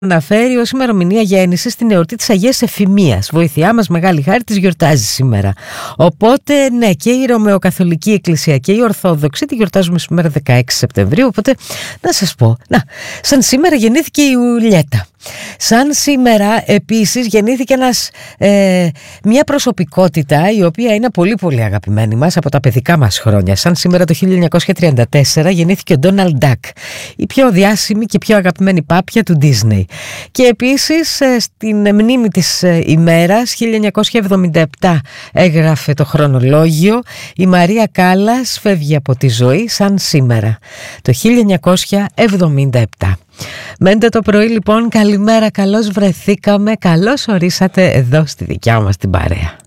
αναφέρει ως ημερομηνία γέννησης την εορτή της Αγίας Εφημίας. Βοήθειά μας, μεγάλη χάρη, της γιορτάζει σήμερα. Οπότε, ναι, και η Ρωμαιοκαθολική Εκκλησία και η Ορθόδοξη τη γιορτάζουμε σήμερα 16 Σεπτεμβρίου. Οπότε, να σας πω, σαν σήμερα γεννήθηκε η Ιουλιέτα. Σαν σήμερα επίσης γεννήθηκε μια προσωπικότητα η οποία είναι πολύ πολύ αγαπημένη μας από τα παιδικά μας χρόνια. Σαν σήμερα το 1934 γεννήθηκε ο Ντόναλντ Ντακ, η πιο διάσημη και πιο αγαπημένη πάπια του Disney. Και επίσης στην μνήμη της ημέρας 1977 έγραφε το χρονολόγιο, η Μαρία Κάλλας φεύγει από τη ζωή σαν σήμερα το 1977. Μέντε το πρωί λοιπόν, καλημέρα, καλώς βρεθήκαμε, καλώς ορίσατε εδώ στη δικιά μας την παρέα.